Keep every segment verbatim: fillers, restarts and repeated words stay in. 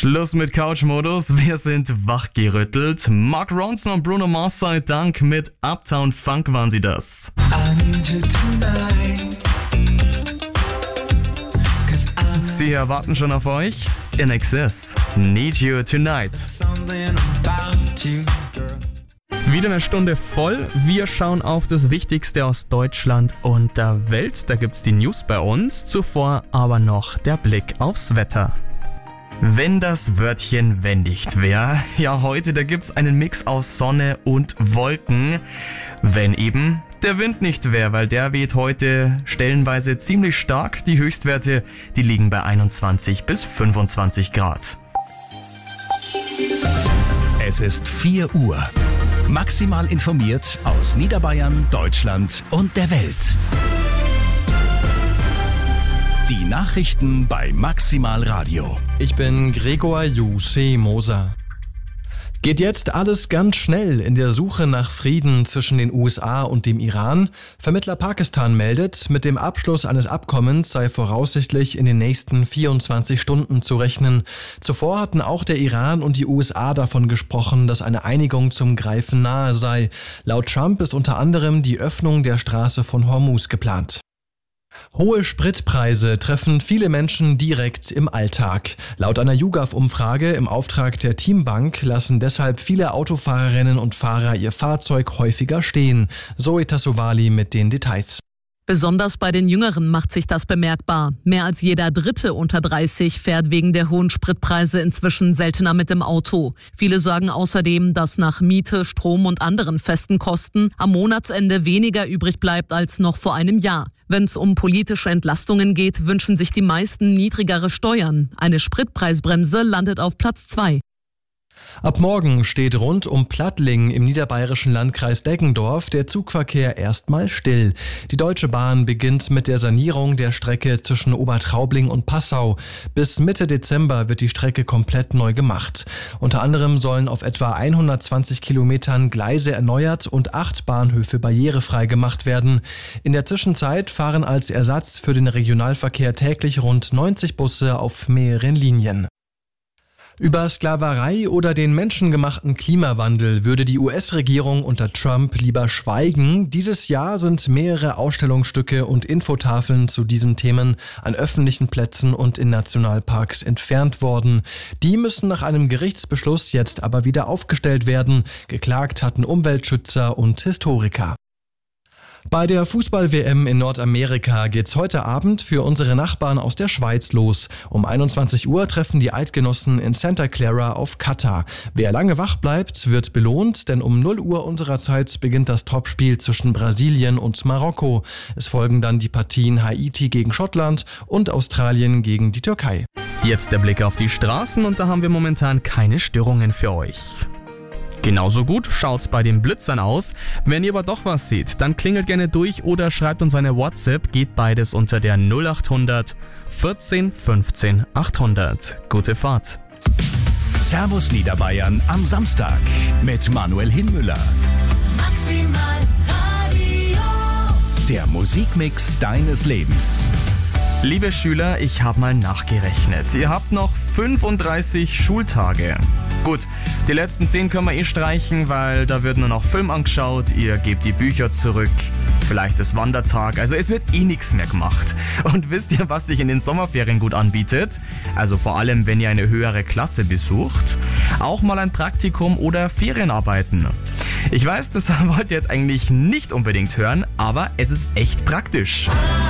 Schluss mit Couch-Modus, wir sind wachgerüttelt. Mark Ronson und Bruno Mars sei Dank mit Uptown Funk waren sie das. Sie erwarten schon auf euch? In Excess, Need You Tonight. Wieder eine Stunde voll. Wir schauen auf das Wichtigste aus Deutschland und der Welt. Da gibt's die News bei uns. Zuvor aber noch der Blick aufs Wetter. Wenn das Wörtchen wenn nicht wäre. Ja, heute, da gibt's einen Mix aus Sonne und Wolken. Wenn eben der Wind nicht wäre, weil der weht heute stellenweise ziemlich stark. Die Höchstwerte, die liegen bei einundzwanzig bis fünfundzwanzig Grad. Es ist vier Uhr. Maximal informiert aus Niederbayern, Deutschland und der Welt. Die Nachrichten bei Maximal Radio. Ich bin Gregor Jussi Moser. Geht jetzt alles ganz schnell in der Suche nach Frieden zwischen den U S A und dem Iran? Vermittler Pakistan meldet, mit dem Abschluss eines Abkommens sei voraussichtlich in den nächsten vierundzwanzig Stunden zu rechnen. Zuvor hatten auch der Iran und die U S A davon gesprochen, dass eine Einigung zum Greifen nahe sei. Laut Trump ist unter anderem die Öffnung der Straße von Hormuz geplant. Hohe Spritpreise treffen viele Menschen direkt im Alltag. Laut einer YouGov-Umfrage im Auftrag der Teambank lassen deshalb viele Autofahrerinnen und Fahrer ihr Fahrzeug häufiger stehen. Zoe Tassovali mit den Details. Besonders bei den Jüngeren macht sich das bemerkbar. Mehr als jeder Dritte unter dreißig fährt wegen der hohen Spritpreise inzwischen seltener mit dem Auto. Viele sagen außerdem, dass nach Miete, Strom und anderen festen Kosten am Monatsende weniger übrig bleibt als noch vor einem Jahr. Wenn es um politische Entlastungen geht, wünschen sich die meisten niedrigere Steuern. Eine Spritpreisbremse landet auf Platz zwei. Ab morgen steht rund um Plattling im niederbayerischen Landkreis Deggendorf der Zugverkehr erstmal still. Die Deutsche Bahn beginnt mit der Sanierung der Strecke zwischen Obertraubling und Passau. Bis Mitte Dezember wird die Strecke komplett neu gemacht. Unter anderem sollen auf etwa hundertzwanzig Kilometern Gleise erneuert und acht Bahnhöfe barrierefrei gemacht werden. In der Zwischenzeit fahren als Ersatz für den Regionalverkehr täglich rund neunzig Busse auf mehreren Linien. Über Sklaverei oder den menschengemachten Klimawandel würde die U S-Regierung unter Trump lieber schweigen. Dieses Jahr sind mehrere Ausstellungsstücke und Infotafeln zu diesen Themen an öffentlichen Plätzen und in Nationalparks entfernt worden. Die müssen nach einem Gerichtsbeschluss jetzt aber wieder aufgestellt werden. Geklagt hatten Umweltschützer und Historiker. Bei der Fußball-W M in Nordamerika geht's heute Abend für unsere Nachbarn aus der Schweiz los. Um einundzwanzig Uhr treffen die Eidgenossen in Santa Clara auf Katar. Wer lange wach bleibt, wird belohnt, denn um null Uhr unserer Zeit beginnt das Topspiel zwischen Brasilien und Marokko. Es folgen dann die Partien Haiti gegen Schottland und Australien gegen die Türkei. Jetzt der Blick auf die Straßen und da haben wir momentan keine Störungen für euch. Genauso gut schaut's bei den Blitzern aus. Wenn ihr aber doch was seht, dann klingelt gerne durch oder schreibt uns eine WhatsApp. Geht beides unter der null acht hundert vierzehn fünfzehn achthundert. Gute Fahrt. Servus Niederbayern am Samstag mit Manuel Hinmüller. Maximal Radio. Der Musikmix deines Lebens. Liebe Schüler, ich habe mal nachgerechnet. Ihr habt noch fünfunddreißig Schultage. Gut, die letzten zehn können wir eh streichen, weil da wird nur noch Film angeschaut, ihr gebt die Bücher zurück, vielleicht ist Wandertag, also es wird eh nichts mehr gemacht. Und wisst ihr, was sich in den Sommerferien gut anbietet? Also vor allem, wenn ihr eine höhere Klasse besucht, auch mal ein Praktikum oder Ferienarbeiten. Ich weiß, das wollt ihr jetzt eigentlich nicht unbedingt hören, aber es ist echt praktisch.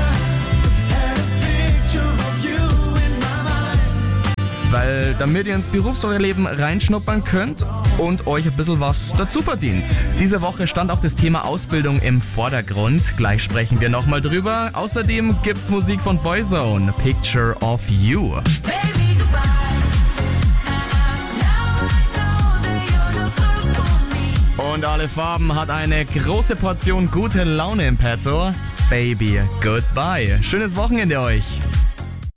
Weil damit ihr ins Berufsleben reinschnuppern könnt und euch ein bisschen was dazu verdient. Diese Woche stand auch das Thema Ausbildung im Vordergrund. Gleich sprechen wir nochmal drüber. Außerdem gibt's Musik von Boyzone, Picture of You. Und Alle Farben hat eine große Portion gute Laune im Petto. Baby, goodbye. Schönes Wochenende euch.